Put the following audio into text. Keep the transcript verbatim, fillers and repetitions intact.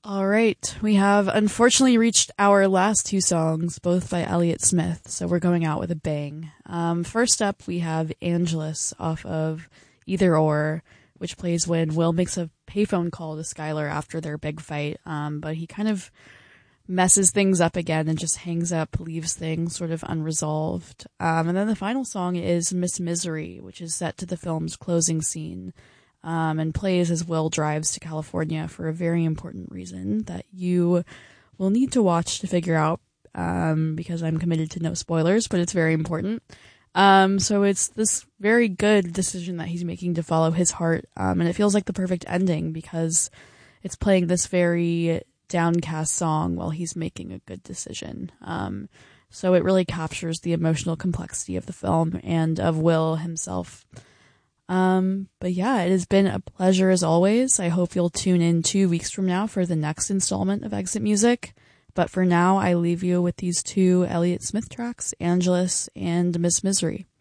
All right, we have unfortunately reached our last two songs, both by Elliott Smith, so we're going out with a bang. Um, first up, we have Angelus off of Either Or, which plays when Will makes a payphone call to Skylar after their big fight, um, but he kind of messes things up again and just hangs up, leaves things sort of unresolved. Um, and then the final song is Miss Misery, which is set to the film's closing scene. Um, and plays as Will drives to California for a very important reason that you will need to watch to figure out, um, because I'm committed to no spoilers, but it's very important. Um, so it's this very good decision that he's making to follow his heart, um, and it feels like the perfect ending because it's playing this very downcast song while he's making a good decision. Um, so it really captures the emotional complexity of the film and of Will himself. Um, but yeah, it has been a pleasure as always. I hope you'll tune in two weeks from now for the next installment of Exit Music. But for now, I leave you with these two Elliott Smith tracks, Angelus and Miss Misery.